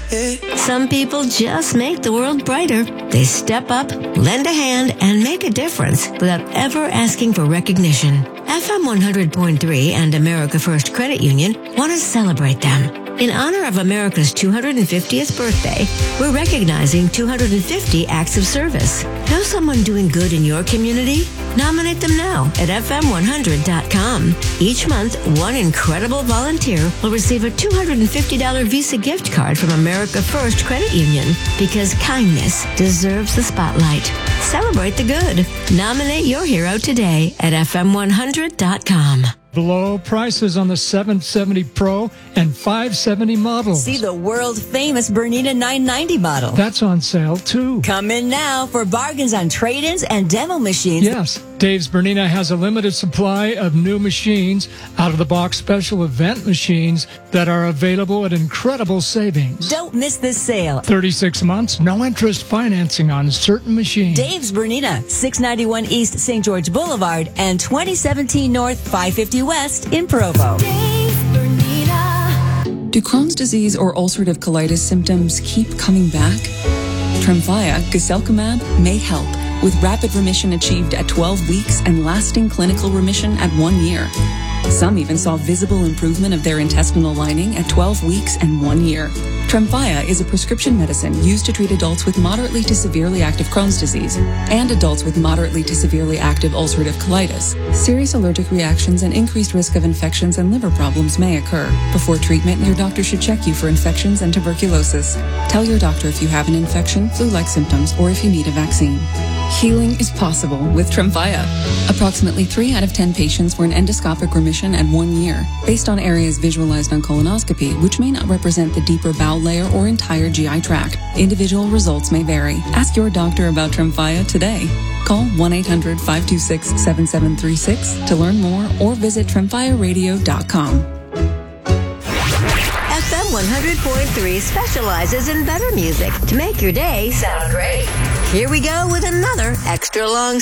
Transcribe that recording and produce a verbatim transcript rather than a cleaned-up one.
Some people just make the world brighter. They step up, lend a hand, and make a difference without ever asking for recognition. F M one hundred point three and America First Credit Union want to celebrate them. In honor of America's two hundred fiftieth birthday, we're recognizing two hundred fifty acts of service. Know someone doing good in your community? Nominate them now at F M one hundred dot com. Each month, one incredible volunteer will receive a two hundred fifty dollars Visa gift card from America First Credit Union, because kindness deserves the spotlight. Celebrate the good. Nominate your hero today at F M one hundred dot com. Below prices on the seven seventy Pro and five seventy models. See the world-famous Bernina nine ninety model. That's on sale, too. Come in now for bargains on trade-ins and demo machines. Yes, Dave's Bernina has a limited supply of new machines, out-of-the-box special event machines that are available at incredible savings. Don't miss this sale. thirty-six months, no interest financing on certain machines. Dave's Bernina, six ninety-one East Saint George Boulevard and twenty seventeen North five fifty West in Provo. Do Crohn's disease or ulcerative colitis symptoms keep coming back? Tremfya, guselkumab, may help, with rapid remission achieved at twelve weeks and lasting clinical remission at one year. Some even saw visible improvement of their intestinal lining at twelve weeks and one year. Tremfya is a prescription medicine used to treat adults with moderately to severely active Crohn's disease and adults with moderately to severely active ulcerative colitis. Serious allergic reactions and increased risk of infections and liver problems may occur. Before treatment, your doctor should check you for infections and tuberculosis. Tell your doctor if you have an infection, flu-like symptoms, or if you need a vaccine. Healing is possible with Tremfya. Approximately three out of ten patients were in endoscopic remission at one year, based on areas visualized on colonoscopy, which may not represent the deeper bowel layer or entire G I tract. Individual results may vary. Ask your doctor about Tremfya today. Call one eight hundred, five two six, seven seven three six to learn more or visit tremfya radio dot com. F M one hundred point three specializes in better music to make your day sound great. Here we go with another extra long